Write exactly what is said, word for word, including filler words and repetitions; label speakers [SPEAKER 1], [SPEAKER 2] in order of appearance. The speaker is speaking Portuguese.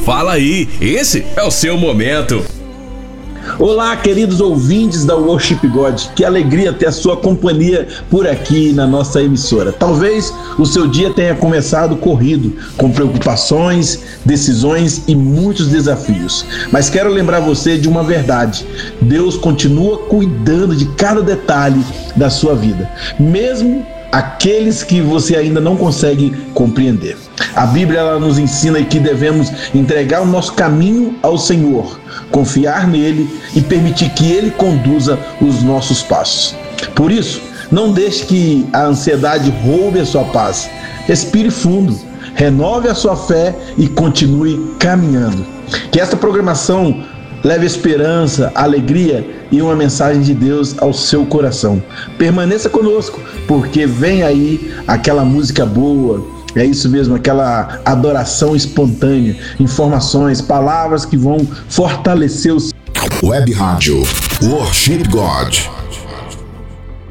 [SPEAKER 1] Fala aí, esse é o seu momento.
[SPEAKER 2] Olá, queridos ouvintes da Worship God, que alegria ter a sua companhia por aqui na nossa emissora. Talvez o seu dia tenha começado corrido, com preocupações, decisões e muitos desafios. Mas quero lembrar você de uma verdade: Deus continua cuidando de cada detalhe da sua vida, mesmo aqueles que você ainda não consegue compreender. A Bíblia ela nos ensina que devemos entregar o nosso caminho ao Senhor, confiar nele e permitir que ele conduza os nossos passos. Por isso, não deixe que a ansiedade roube a sua paz. Respire fundo, renove a sua fé e continue caminhando. Que esta programação leve esperança, alegria e uma mensagem de Deus ao seu coração. Permaneça conosco, porque vem aí aquela música boa. É isso mesmo, aquela adoração espontânea, informações, palavras que vão fortalecer os...
[SPEAKER 3] Web Rádio Worship God.